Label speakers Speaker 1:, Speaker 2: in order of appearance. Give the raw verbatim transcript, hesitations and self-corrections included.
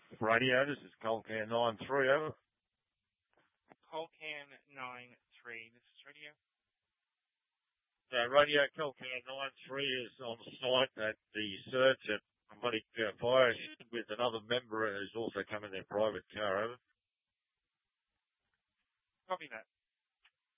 Speaker 1: Radio, this is Colcan nine three, over.
Speaker 2: Colcan nine three, this is Radio.
Speaker 1: Uh, Radio Colcan nine three is on site at the search at Muddick uh, Fire with another member who's also come in their private car, over.
Speaker 2: Copy that.